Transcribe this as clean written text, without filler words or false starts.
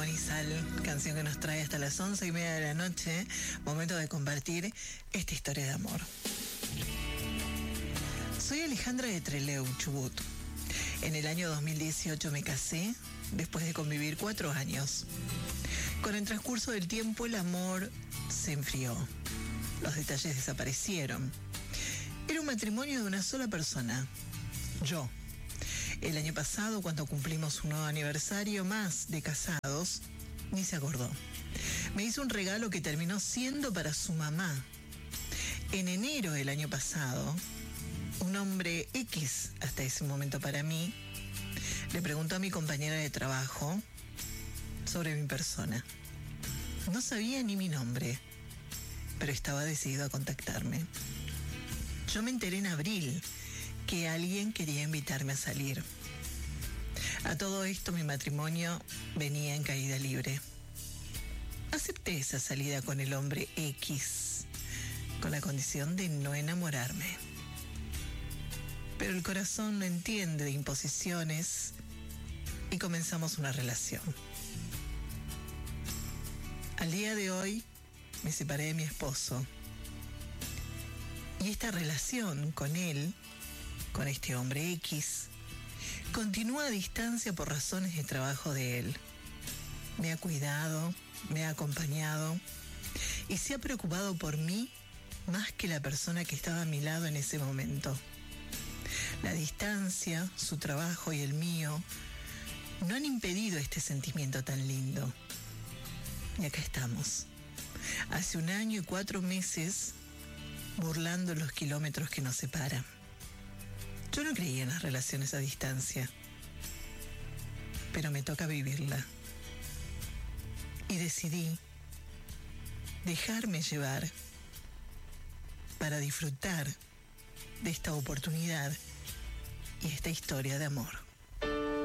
Limón y Sal, canción que nos trae hasta las 11:30 de la noche, momento de compartir esta historia de amor. Soy Alejandra de Trelew, Chubut. En el año 2018 me casé, después de convivir 4 años. Con el transcurso del tiempo el amor se enfrió. Los detalles desaparecieron. Era un matrimonio de una sola persona, yo. El año pasado, cuando cumplimos un nuevo aniversario más de casados, ni se acordó. Me hizo un regalo que terminó siendo para su mamá. En enero del año pasado, un hombre X, hasta ese momento para mí, le preguntó a mi compañera de trabajo sobre mi persona. No sabía ni mi nombre, pero estaba decidido a contactarme. Yo me enteré en abril que alguien quería invitarme a salir. A todo esto mi matrimonio venía en caída libre. Acepté esa salida con el hombre X, con la condición de no enamorarme. Pero el corazón no entiende de imposiciones y comenzamos una relación. Al día de hoy me separé de mi esposo y esta relación con él, con este hombre X, continúa a distancia por razones de trabajo de él. Me ha cuidado, me ha acompañado y se ha preocupado por mí más que la persona que estaba a mi lado en ese momento. La distancia, su trabajo y el mío no han impedido este sentimiento tan lindo. Y acá estamos, hace 1 año y 4 meses, burlando los kilómetros que nos separan. Yo no creía en las relaciones a distancia, pero me toca vivirla. Y decidí dejarme llevar para disfrutar de esta oportunidad y esta historia de amor.